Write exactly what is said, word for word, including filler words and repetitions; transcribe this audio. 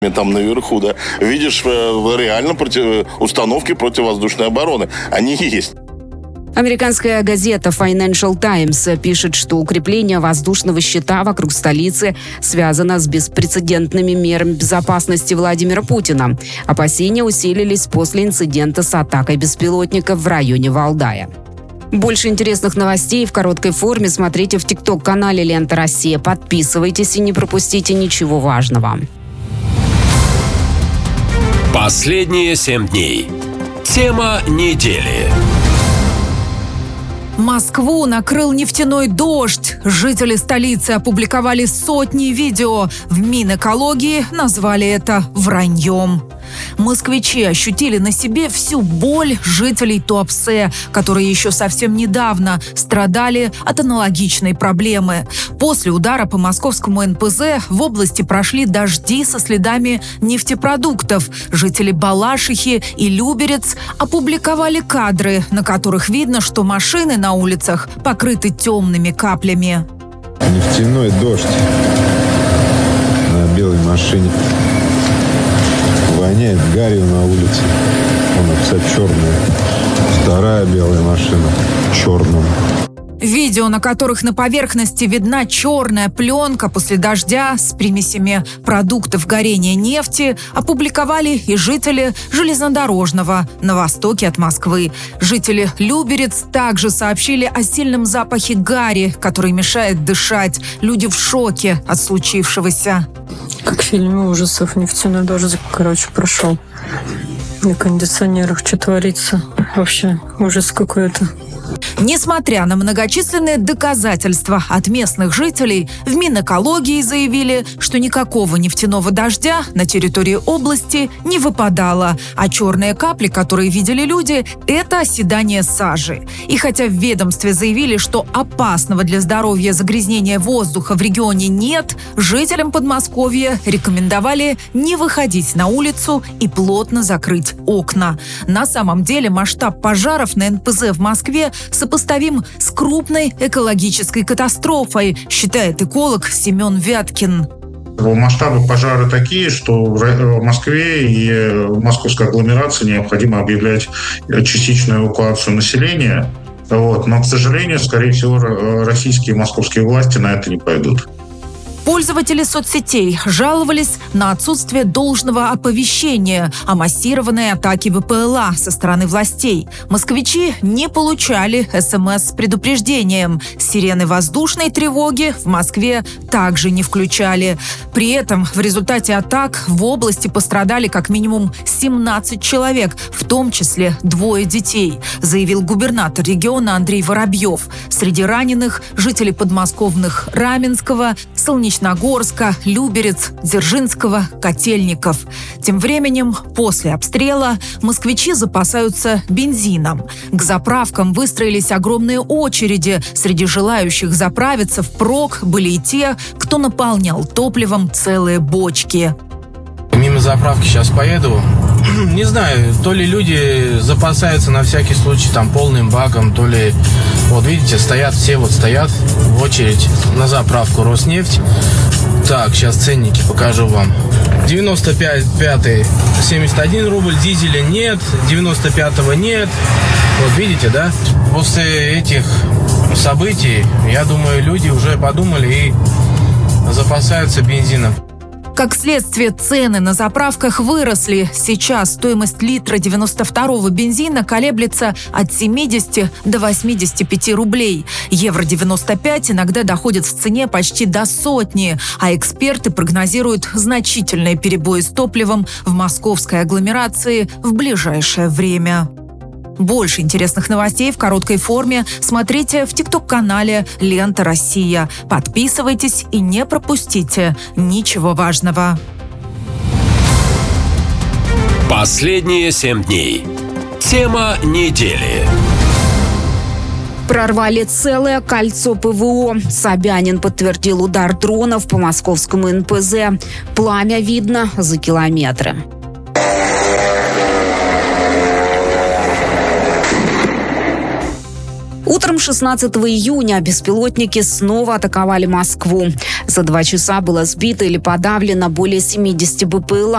там наверху, да, видишь э, реально против, установки противовоздушной обороны. Они есть. Американская газета Financial Times пишет, что укрепление воздушного щита вокруг столицы связано с беспрецедентными мерами безопасности Владимира Путина. Опасения усилились после инцидента с атакой беспилотников в районе Валдая. Больше интересных новостей в короткой форме смотрите в тикток-канале «Лента Россия». Подписывайтесь и не пропустите ничего важного. Последние семь дней. Тема недели. Москву накрыл нефтяной дождь. Жители столицы опубликовали сотни видео. В Минэкологии назвали это враньем. Москвичи ощутили на себе всю боль жителей Туапсе, которые еще совсем недавно страдали от аналогичной проблемы. После удара по московскому эн пэ зэ в области прошли дожди со следами нефтепродуктов. Жители Балашихи и Люберец опубликовали кадры, на которых видно, что машины на улицах покрыты темными каплями. Нефтяной дождь на белой машине. Воняет гарью на улице. Она вся черная. Вторая белая машина черная. Видео, на которых на поверхности видна черная пленка после дождя с примесями продуктов горения нефти, опубликовали и жители Железнодорожного на востоке от Москвы. Жители Люберец также сообщили о сильном запахе гари, который мешает дышать. Люди в шоке от случившегося. Как в фильме ужасов, нефтяной дождь, короче, прошел. На кондиционерах что творится? Вообще ужас какой-то. Несмотря на многочисленные доказательства от местных жителей, в Минэкологии заявили, что никакого нефтяного дождя на территории области не выпадало, а черные капли, которые видели люди, это оседание сажи. И хотя в ведомстве заявили, что опасного для здоровья загрязнения воздуха в регионе нет, жителям Подмосковья рекомендовали не выходить на улицу и плотно закрыть окна. На самом деле масштаб пожаров на эн пэ зэ в Москве сопоставим с крупной экологической катастрофой, считает эколог Семен Вяткин. Масштабы пожара такие, что в Москве и в московской агломерации необходимо объявлять частичную эвакуацию населения. Вот. Но, к сожалению, скорее всего, российские и московские власти на это не пойдут. Пользователи соцсетей жаловались на отсутствие должного оповещения о массированной атаке вэ пэ эл а со стороны властей. Москвичи не получали эс эм эс с предупреждением. Сирены воздушной тревоги в Москве также не включали. При этом в результате атак в области пострадали как минимум семнадцать человек, в том числе двое детей, заявил губернатор региона Андрей Воробьев. Среди раненых жители подмосковных Раменского, Солнечного Нагорска, Люберец, Дзержинского, Котельников. Тем временем, после обстрела, москвичи запасаются бензином. К заправкам выстроились огромные очереди. Среди желающих заправиться впрок были и те, кто наполнял топливом целые бочки. Мимо заправки сейчас поеду. Не знаю, то ли люди запасаются на всякий случай там полным баком, то ли... Вот видите, стоят все, вот стоят в очередь на заправку Роснефть. Так, сейчас ценники покажу вам. девяносто пятый семьдесят один рубль, дизеля нет, девяносто пятого нет. Вот видите, да? После этих событий, я думаю, люди уже подумали и запасаются бензином. Как следствие, цены на заправках выросли. Сейчас стоимость литра девяносто второго бензина колеблется от семидесяти до восьмидесяти пяти рублей. Евро девяносто пять иногда доходит в цене почти до сотни, а эксперты прогнозируют значительные перебои с топливом в московской агломерации в ближайшее время. Больше интересных новостей в короткой форме смотрите в тикток-канале «Лента Россия». Подписывайтесь и не пропустите ничего важного. Последние семь дней. Тема недели. Прорвали целое кольцо пэ вэ о. Собянин подтвердил удар дронов по московскому эн пэ зэ. Пламя видно за километры. Утром шестнадцатого июня беспилотники снова атаковали Москву. За два часа было сбито или подавлено более семидесяти бэ пэ эл а.